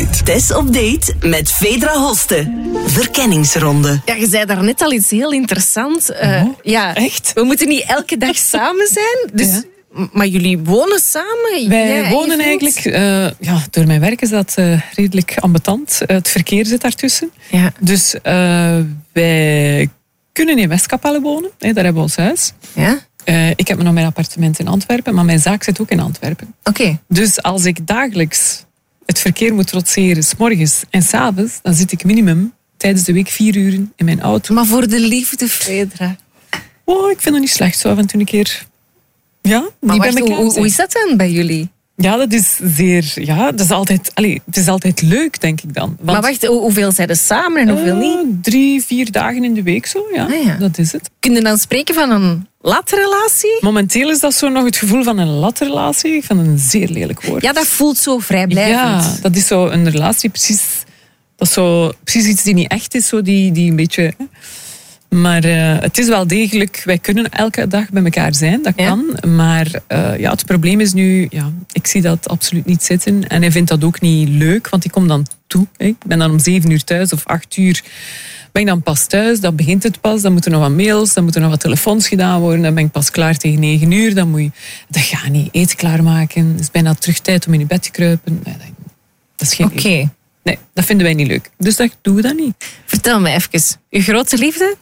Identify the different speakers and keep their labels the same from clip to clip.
Speaker 1: Update.
Speaker 2: Tess op date met Vedra Hoste. Verkenningsronde.
Speaker 3: Ja, je zei daarnet al iets heel interessants. Ja,
Speaker 4: echt?
Speaker 3: We moeten niet elke dag samen zijn. Dus,
Speaker 4: Ja.
Speaker 3: Maar jullie wonen samen?
Speaker 4: Wij wonen eigenlijk... door mijn werk is dat redelijk ambetant. Het verkeer zit daartussen.
Speaker 3: Ja.
Speaker 4: Dus wij kunnen in Westkapelle wonen. Daar hebben we ons huis.
Speaker 3: Ja?
Speaker 4: Ik heb nog mijn appartement in Antwerpen, maar mijn zaak zit ook in Antwerpen.
Speaker 3: Oké.
Speaker 4: Dus als ik dagelijks het verkeer moet trotseren, 's morgens en 's avonds, dan zit ik minimum tijdens de week 4 uur in mijn auto.
Speaker 3: Maar voor de liefde, Vedra.
Speaker 4: Oh, ik vind dat niet slecht zo af en toe een keer. Ja,
Speaker 3: Maar
Speaker 4: niet bij
Speaker 3: wacht,
Speaker 4: elkaar
Speaker 3: hoe
Speaker 4: zijn.
Speaker 3: is dat dan bij jullie?
Speaker 4: Ja, dat is zeer... Ja, dat is altijd... het is altijd leuk, denk ik dan. Want,
Speaker 3: Maar wacht, hoeveel zijn er samen en hoeveel niet?
Speaker 4: 3, 4 dagen in de week zo, ja.
Speaker 3: Ah, ja.
Speaker 4: Dat is het.
Speaker 3: Kun je dan spreken van een latrelatie?
Speaker 4: Momenteel is dat zo nog het gevoel van een latrelatie. Ik vind het een zeer lelijk woord.
Speaker 3: Ja, dat voelt zo vrijblijvend.
Speaker 4: Ja, dat is zo een relatie precies... Dat is zo precies iets die niet echt is, zo die een beetje... Maar het is wel degelijk, wij kunnen elke dag bij elkaar zijn, dat kan. Maar het probleem is nu, ik zie dat absoluut niet zitten. En hij vindt dat ook niet leuk, want ik kom dan toe. Ik ben dan om 7 uur thuis of 8 uur ben ik dan pas thuis. Dan begint het pas, dan moeten er nog wat mails, dan moeten er nog wat telefoons gedaan worden. Dan ben ik pas klaar tegen 9 uur. Dat gaat niet, eten klaarmaken. Het is bijna terug tijd om in je bed te kruipen. Nee, dat is geen
Speaker 3: Oké.
Speaker 4: Nee, dat vinden wij niet leuk. Dus dat doen we dat niet.
Speaker 3: Vertel me even, uw grote liefde?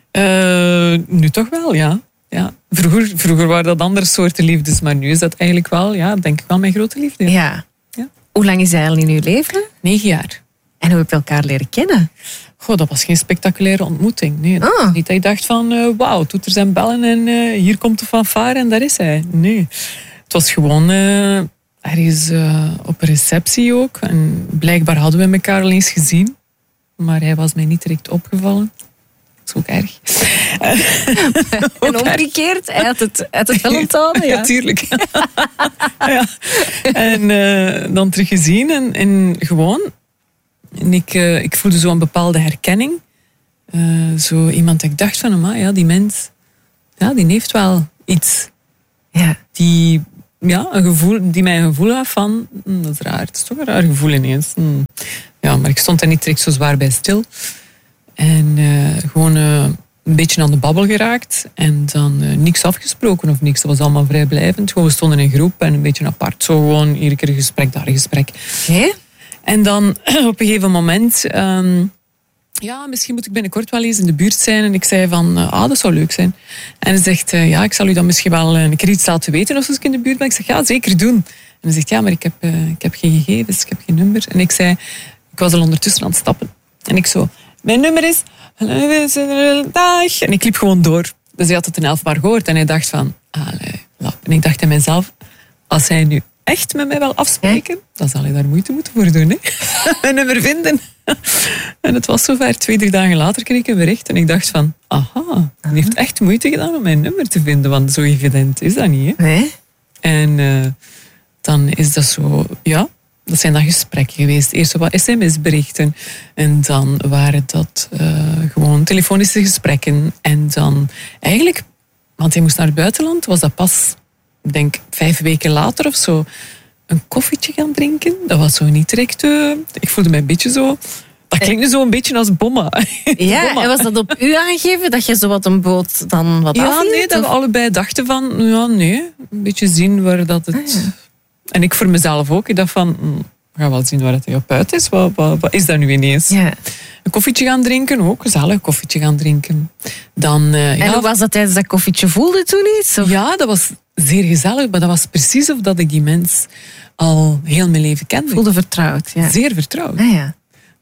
Speaker 4: Nu toch wel, ja. Vroeger waren dat andere soorten liefdes, maar nu is dat eigenlijk wel, denk ik wel mijn grote liefde.
Speaker 3: Ja.
Speaker 4: Ja.
Speaker 3: Hoe lang is hij al in uw leven?
Speaker 4: 9 jaar.
Speaker 3: En hoe heb je elkaar leren kennen?
Speaker 4: Goh, dat was geen spectaculaire ontmoeting. Nee, niet dat ik dacht van, wauw, toeters en bellen en hier komt de fanfare en daar is hij. Nee, het was gewoon ergens op een receptie ook. En blijkbaar hadden we elkaar al eens gezien, maar hij was mij niet direct opgevallen. Dat is ook erg.
Speaker 3: En omgekeerd, hij had het wel onthouden. Ja.
Speaker 4: Ja, tuurlijk. Ja. En dan terug gezien en gewoon... En ik voelde zo een bepaalde herkenning. Zo iemand dat ik dacht van, die mens, die heeft wel iets.
Speaker 3: Ja.
Speaker 4: Die mij een gevoel had van, dat is raar, het is toch een raar gevoel ineens. Ja, maar ik stond daar niet direct zo zwaar bij stil. En gewoon een beetje aan de babbel geraakt. En dan niks afgesproken of niks. Dat was allemaal vrijblijvend. Gewoon, we stonden in groep en een beetje apart. Zo gewoon, iedere keer een gesprek, daar een gesprek.
Speaker 3: Oké.
Speaker 4: En dan op een gegeven moment... misschien moet ik binnenkort wel eens in de buurt zijn. En ik zei van, dat zou leuk zijn. En hij zegt, ik zal u dan misschien wel een keer iets laten weten als ik in de buurt ben. Ik zeg, ja, zeker doen. En hij zegt, maar ik heb geen gegevens, ik heb geen nummer. En ik zei, ik was al ondertussen aan het stappen. En ik zo, mijn nummer is... Dag. En ik liep gewoon door. Dus hij had het een 11 maar gehoord. En hij dacht van, en ik dacht aan mezelf, als hij nu echt met mij wil afspreken, dan zal hij daar moeite moeten voor doen. Hè? Mijn nummer vinden. En het was zover, 2-3 dagen later kreeg ik een bericht. En ik dacht van, hij heeft echt moeite gedaan om mijn nummer te vinden. Want zo evident is dat niet. Hè?
Speaker 3: Nee?
Speaker 4: En dan is dat zo, dat zijn dan gesprekken geweest. Eerst wat sms-berichten. En dan waren dat gewoon telefonische gesprekken. En dan eigenlijk, want hij moest naar het buitenland, was dat pas, ik denk 5 weken later of zo, een koffietje gaan drinken. Dat was zo niet direct... ik voelde mij een beetje zo... Dat klinkt nu zo een beetje als bomma.
Speaker 3: Ja,
Speaker 4: Bomma.
Speaker 3: en was dat op u aangegeven dat je zo wat een boot dan wat afhield?
Speaker 4: Nee, dat we allebei dachten van... een beetje zien waar dat het... En ik voor mezelf ook. Ik dacht van... we gaan wel zien waar het op uit is. Wat is dat nu ineens?
Speaker 3: Ja.
Speaker 4: Een koffietje gaan drinken, ook gezellig. Een koffietje gaan drinken. Dan,
Speaker 3: En hoe was dat tijdens dat koffietje? Voelde toen iets? Of?
Speaker 4: Ja, dat was zeer gezellig. Maar dat was precies of dat ik die mens al heel mijn leven kende.
Speaker 3: Voelde vertrouwd, ja.
Speaker 4: Zeer vertrouwd.
Speaker 3: Ah, ja.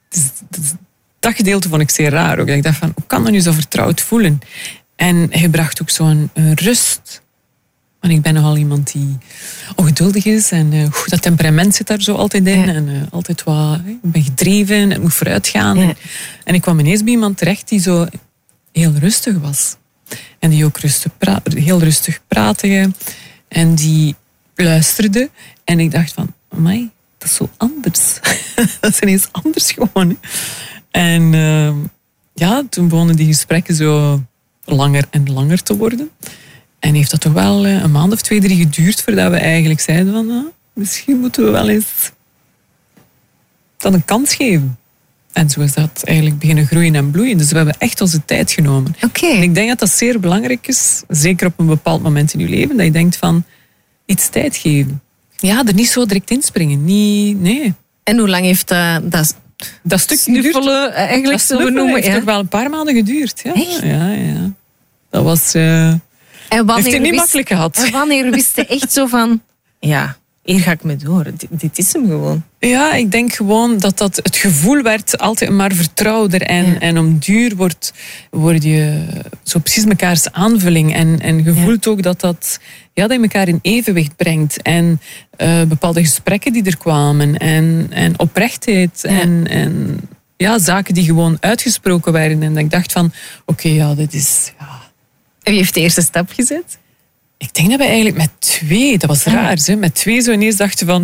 Speaker 4: Dat gedeelte vond ik zeer raar ook. Ik dacht van, hoe kan dat nu zo vertrouwd voelen? En hij bracht ook zo'n rust. Want ik ben nogal iemand die ongeduldig is. En dat temperament zit daar zo altijd in.
Speaker 3: Ja.
Speaker 4: En altijd wat... Ik ben gedreven en het moet vooruit gaan.
Speaker 3: Ja.
Speaker 4: En ik kwam ineens bij iemand terecht die zo heel rustig was. En die ook heel rustig praatte. En die luisterde. En ik dacht van, amai, dat is zo anders. Dat is ineens anders gewoon. En toen begonnen die gesprekken zo langer en langer te worden. En heeft dat toch wel een maand of 2, 3 geduurd voordat we eigenlijk zeiden van, misschien moeten we wel eens dat een kans geven. En zo is dat eigenlijk beginnen groeien en bloeien. Dus we hebben echt onze tijd genomen.
Speaker 3: Oké.
Speaker 4: En ik denk dat dat zeer belangrijk is, zeker op een bepaald moment in je leven, dat je denkt van iets tijd geven. Ja, er niet zo direct inspringen. Nee.
Speaker 3: En hoe lang heeft
Speaker 4: Dat stuk
Speaker 3: snuffelen eigenlijk
Speaker 4: dat
Speaker 3: zo benoemen?
Speaker 4: heeft toch wel een paar maanden geduurd. Ja.
Speaker 3: Echt?
Speaker 4: Ja. Dat was...
Speaker 3: En
Speaker 4: heeft hij niet makkelijk gehad.
Speaker 3: En wanneer wist je echt zo van... Ja, hier ga ik mee door. Dit is hem gewoon.
Speaker 4: Ja, ik denk gewoon dat het gevoel werd altijd maar vertrouwder. En om duur word je zo precies mekaars aanvulling. En je voelt ook dat je elkaar in evenwicht brengt. En bepaalde gesprekken die er kwamen. En oprechtheid. En zaken die gewoon uitgesproken werden. En dat ik dacht van, oké, dit is... Ja.
Speaker 3: En wie heeft de eerste stap gezet?
Speaker 4: Ik denk dat we eigenlijk met 2, dat was raar, hè? Met 2 zo ineens dachten van,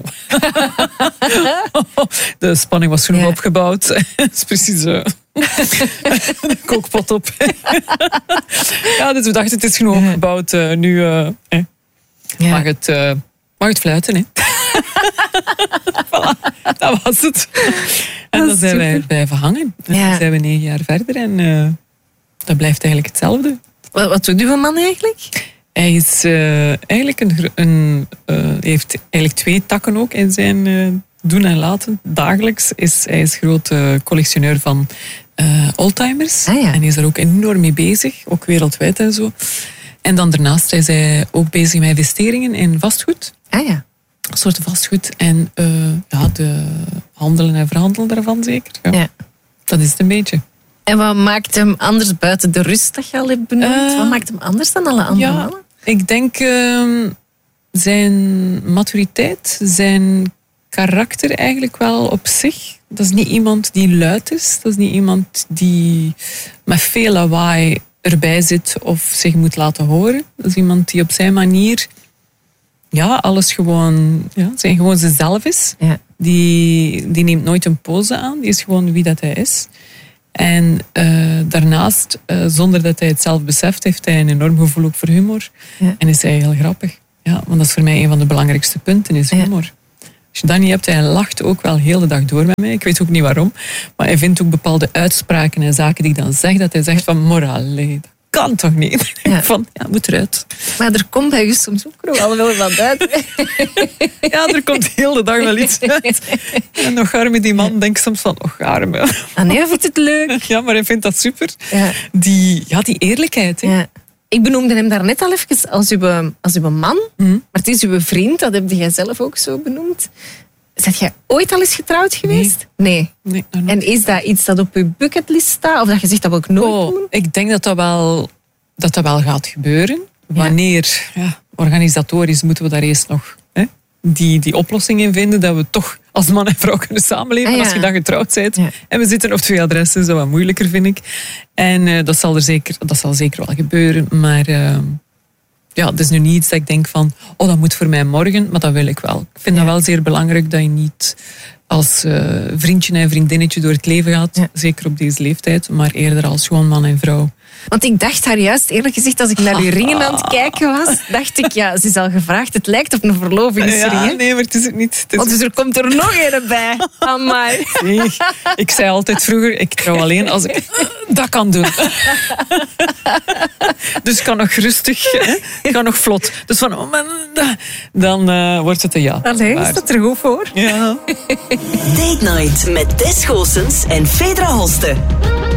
Speaker 4: de spanning was genoeg opgebouwd. Dat is precies de kookpot op. Dus we dachten, het is genoeg opgebouwd. Nu mag het fluiten. Hè? Voilà, dat was het. En dan zijn wij blijven hangen. En dan zijn we 9 jaar verder en dat blijft eigenlijk hetzelfde.
Speaker 3: Wat doet uw man eigenlijk?
Speaker 4: Hij is eigenlijk heeft eigenlijk 2 takken ook in zijn doen en laten. Dagelijks hij is grote collectioneur van oldtimers. En hij is daar ook enorm mee bezig, ook wereldwijd en zo. En dan daarnaast is hij ook bezig met investeringen in vastgoed. Een soort vastgoed. En de handelen en verhandelen daarvan zeker. Ja. Dat is het een beetje.
Speaker 3: En wat maakt hem anders buiten de rust dat je al hebt benoemd? Wat maakt hem anders dan alle andere mannen?
Speaker 4: Ik denk zijn maturiteit, zijn karakter eigenlijk wel op zich. Dat is niet iemand die luid is. Dat is niet iemand die met veel lawaai erbij zit of zich moet laten horen. Dat is iemand die op zijn manier alles gewoon zichzelf is. Ja. Die neemt nooit een pose aan. Die is gewoon wie dat hij is. En daarnaast, zonder dat hij het zelf beseft, heeft hij een enorm gevoel ook voor humor. Ja. En is hij heel grappig. Ja, want dat is voor mij een van de belangrijkste punten, is humor. Ja. Als je dat niet hebt, hij lacht ook wel heel de dag door met mij. Ik weet ook niet waarom. Maar hij vindt ook bepaalde uitspraken en zaken die ik dan zeg, dat hij zegt van, morale, dat kan toch niet? Ja. Van, moet eruit.
Speaker 3: Maar er komt bij u soms ook nog wel wat uit.
Speaker 4: Ja, er komt heel de dag wel iets uit. En nog arme die man denkt soms van, arme.
Speaker 3: Nee, hij vindt het leuk.
Speaker 4: Ja, maar hij vindt dat super. Ja. Die eerlijkheid. Hè. Ja.
Speaker 3: Ik benoemde hem daarnet al even als uw man. Maar het is uw vriend, dat heb jij zelf ook zo benoemd. Zet jij ooit al eens getrouwd geweest? Nee. En is dat iets dat op uw bucketlist staat? Of dat je zegt dat we ook nooit doen?
Speaker 4: Ik denk dat dat wel gaat gebeuren. Wanneer, organisatorisch moeten we daar eerst nog die oplossing in vinden. Dat we toch als man en vrouw kunnen samenleven. Als je dan getrouwd bent. Ja. En we zitten op 2 adressen. Dat is wat moeilijker, vind ik. En dat zal zeker wel gebeuren. Maar... het is nu niet iets dat ik denk van, dat moet voor mij morgen, maar dat wil ik wel. Ik vind dat wel zeer belangrijk dat je niet als vriendje en vriendinnetje door het leven gaat, zeker op deze leeftijd, maar eerder als gewoon man en vrouw.
Speaker 3: Want ik dacht haar juist, eerlijk gezegd, als ik naar uw ringen aan het kijken was, dacht ik, ze is al gevraagd, het lijkt op een verlovingsring.
Speaker 4: Ja, nee, maar het is het niet.
Speaker 3: Dus er komt er nog een bij. Amai.
Speaker 4: Nee, ik zei altijd vroeger, ik trouw alleen als ik dat kan doen. Dus ik kan nog rustig, ik kan nog vlot. Dus van, dan wordt het een ja.
Speaker 3: Allee, is dat er goed voor?
Speaker 4: Ja.
Speaker 2: Date Night met Tess Goossens en Fedra Holste.